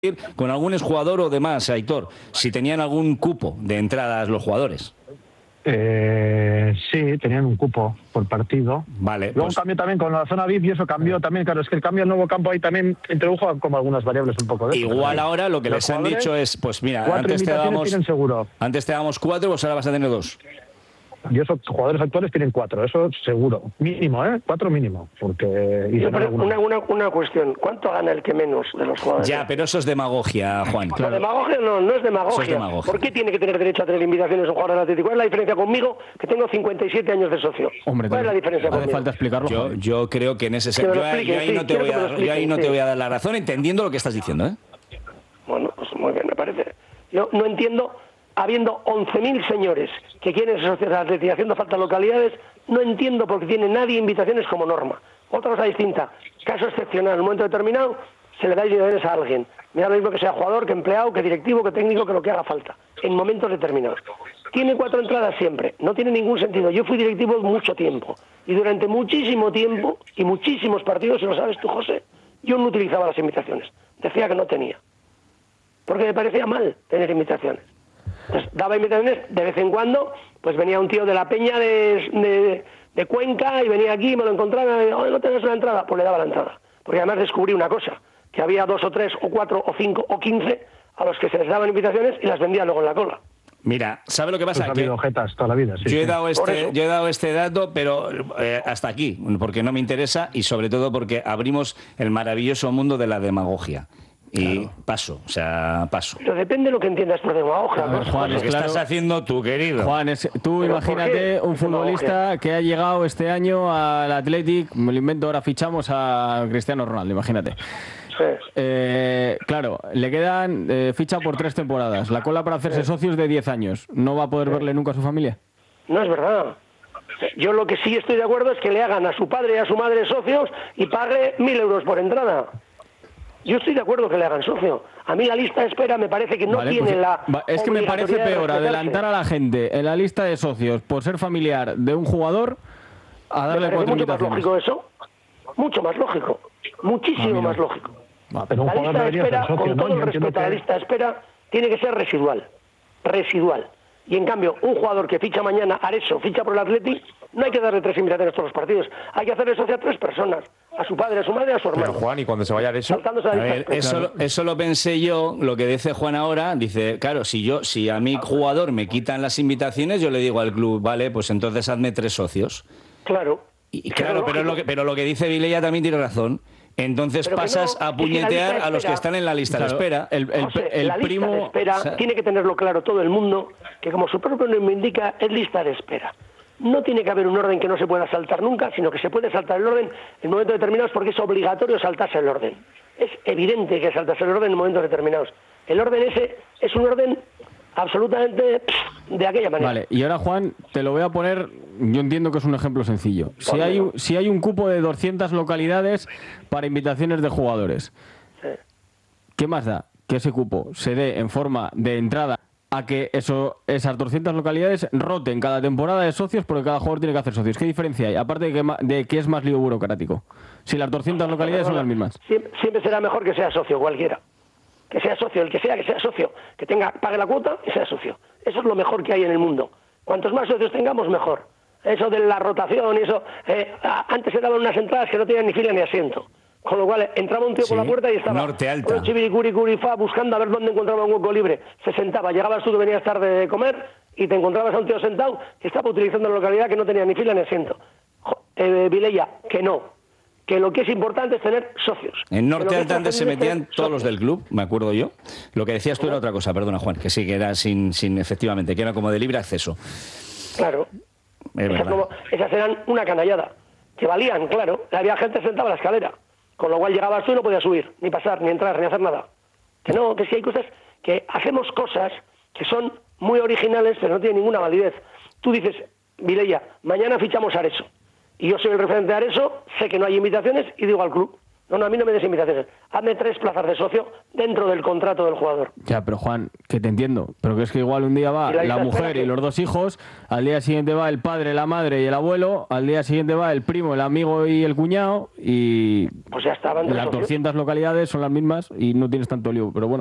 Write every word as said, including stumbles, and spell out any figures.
con algún exjugador o demás, Aitor, si tenían algún cupo de entradas los jugadores. Eh, sí, tenían un cupo por partido. Vale. Luego pues... cambió también con la zona V I P y eso cambió también. Claro, es que el cambio al nuevo campo ahí también introdujo como algunas variables un poco de eso. Igual ahora lo que los les han dicho es, pues mira, antes te dábamos, seguro. antes te dábamos cuatro, pues ahora vas a tener dos. Y esos jugadores actuales tienen cuatro, eso seguro. Mínimo, ¿eh? Cuatro mínimo. Porque y una, una, una cuestión, ¿cuánto gana el que menos de los jugadores? Ya, pero eso es demagogia, Juan. Claro. Demagogia no, no es demagogia. Es demagogia. ¿Por qué tiene que tener derecho a tener invitaciones un jugador del Atlético? ¿Cuál es la diferencia conmigo, que tengo cincuenta y siete años de socio? Hombre, ¿cuál es la diferencia hace conmigo? falta explicarlo. Yo, yo creo que en ese sentido, yo, yo ahí, sí, no te, voy a, expliquen, yo ahí no sí. te voy a dar la razón, entendiendo lo que estás diciendo, ¿eh? Bueno, pues muy bien, me parece. Yo no entiendo, habiendo once mil señores que quieren asociarse al Atlético haciendo falta localidades, no entiendo por qué tiene nadie invitaciones como norma. Otra cosa distinta, caso excepcional, en un momento determinado se le da invitaciones a alguien. Me da lo mismo que sea jugador, que empleado, que directivo, que técnico, que lo que haga falta, en momentos determinados. Tiene cuatro entradas siempre, no tiene ningún sentido. Yo fui directivo mucho tiempo y durante muchísimo tiempo y muchísimos partidos, si lo sabes tú, José, yo no utilizaba las invitaciones. Decía que no tenía, porque me parecía mal tener invitaciones. Entonces, daba invitaciones de vez en cuando, pues venía un tío de la Peña de, de, de Cuenca y venía aquí, me lo encontraba, y, oh, no tenés una entrada, pues le daba la entrada. Porque además descubrí una cosa, que había dos o tres o cuatro o cinco o quince a los que se les daban invitaciones y las vendían luego en la cola. Mira, ¿sabe lo que pasa? Pues ha que habido jetas toda la vida, sí, yo, he sí. dado este, yo he dado este dato, pero eh, hasta aquí, porque no me interesa y sobre todo porque abrimos el maravilloso mundo de la demagogia. Y claro. paso, o sea, paso. Pero depende de lo que entiendas por demagogia. A ver, Juan, lo es que claro, estás haciendo tú, querido. Juan, es, tú ¿Pero imagínate un futbolista que ha llegado este año al Athletic, me lo invento, ahora fichamos a Cristiano Ronaldo, imagínate. Sí. Eh, claro, le quedan eh, ficha por tres temporadas, la cola para hacerse sí. socios de diez años. ¿No va a poder sí. verle nunca a su familia? No es verdad. Yo lo que sí estoy de acuerdo es que le hagan a su padre y a su madre socios y pague mil euros por entrada. Yo estoy de acuerdo que le hagan socio. A mí la lista de espera me parece que no vale, tiene pues, la va, es que me parece peor adelantar a la gente en la lista de socios por ser familiar de un jugador a darle me cuatro mucho más lógico eso. Mucho más lógico. Muchísimo ah, más lógico. Ah, pero la lista de espera, socio, con todo ¿no? el respeto a la lista de espera, tiene que ser residual. Residual. Y en cambio, un jugador que ficha mañana, Areso, ficha por el Athletic, no hay que darle tres invitaciones a todos los partidos. Hay que hacerle socio a tres personas. A su padre, a su madre, a su hermano. Pero Juan, ¿y cuando se vaya Areso? A ver, eso, claro. eso lo pensé yo, lo que dice Juan ahora, dice, claro, si yo, si a mi jugador me quitan las invitaciones, yo le digo al club, vale, pues entonces hazme tres socios. Claro. Y, y claro, pero lo, que, pero lo que dice Vilella también tiene razón. Entonces pero pasas no, a puñetear si a los que están en la lista claro, de espera. El, el, José, el la primo... lista de espera o sea, tiene que tenerlo claro todo el mundo, que como su propio nombre indica, es lista de espera. No tiene que haber un orden que no se pueda saltar nunca, sino que se puede saltar el orden en momentos determinados porque es obligatorio saltarse el orden. Es evidente que saltarse el orden en momentos determinados. El orden ese es un orden absolutamente de aquella manera. Vale, y ahora, Juan, te lo voy a poner, yo entiendo que es un ejemplo sencillo. Si hay, un, si hay un cupo de doscientas localidades para invitaciones de jugadores, sí. ¿qué más da que ese cupo se dé en forma de entrada a que eso, esas doscientas localidades roten cada temporada de socios porque cada jugador tiene que hacer socios? ¿Qué diferencia hay? Aparte de que, de que es más lío burocrático. Si las doscientas localidades son las mismas. Siempre, siempre será mejor que sea socio cualquiera. Que sea socio, el que sea, que sea socio. Que tenga, pague la cuota y sea socio. Eso es lo mejor que hay en el mundo. Cuantos más socios tengamos, mejor. Eso de la rotación y eso... Eh, antes se daban unas entradas que no tenían ni fila ni asiento. Con lo cual entraba un tío sí, por la puerta y estaba Norte Alta. Chibiricuri, Curifa, buscando a ver dónde encontraba un hueco libre. Se sentaba, llegabas tú que venías tarde de comer y te encontrabas a un tío sentado que estaba utilizando la localidad que no tenía ni fila ni asiento. Eh, Vilella, que no. Que lo que es importante es tener socios. En Norte Alta antes se metían todos los del club, me acuerdo yo. Lo que decías tú era otra cosa, perdona Juan, que sí, que era sin, sin efectivamente, que era como de libre acceso. Claro. Esas, como, esas eran una canallada. Que valían, claro. Había gente sentada en la escalera. Con lo cual llegabas tú y no podías subir, ni pasar, ni entrar, ni hacer nada. Que no, que sí hay cosas, que hacemos cosas que son muy originales, pero no tienen ninguna validez. Tú dices, Vilella, mañana fichamos a Areso. Y yo soy el referente de Areso, sé que no hay invitaciones y digo al club, No, no, a mí no me des invitaciones. Hazme tres plazas de socio dentro del contrato del jugador. Ya, pero Juan, que te entiendo, pero que es que igual un día va la, la mujer y los dos hijos, al día siguiente va el padre, la madre y el abuelo, al día siguiente va el primo, el amigo y el cuñado, y pues ya estaban las doscientas localidades son las mismas y no tienes tanto lío, pero bueno.